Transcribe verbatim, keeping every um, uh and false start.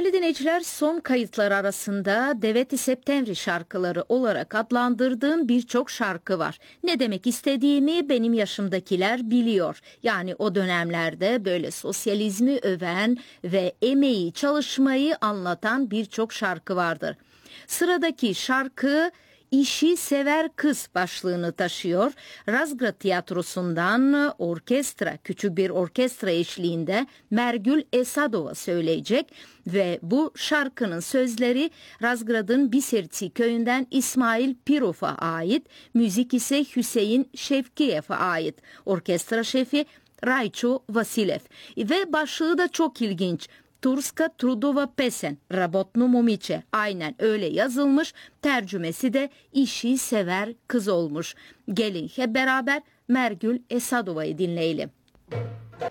Değerli dinleyiciler, son kayıtlar arasında Deveti Septembri şarkıları olarak adlandırdığım birçok şarkı var. Ne demek istediğimi benim yaşımdakiler biliyor. Yani o dönemlerde böyle sosyalizmi öven ve emeği, çalışmayı anlatan birçok şarkı vardır. Sıradaki şarkı İşi Sever Kız başlığını taşıyor. Razgrad Tiyatrosu'ndan orkestra, küçük bir orkestra eşliğinde Mergül Esadova söyleyecek ve bu şarkının sözleri Razgrad'ın Bisertsi köyünden İsmail Pirov'a ait, müzik ise Hüseyin Şevkiyev'e ait. Orkestra şefi Rayço Vasilev ve başlığı da çok ilginç. Turska Trudova Pesen, Rabotnu Momiçe, aynen öyle yazılmış, tercümesi de işi sever kız olmuş. Gelin hep beraber Mergül Esadova'yı dinleyelim.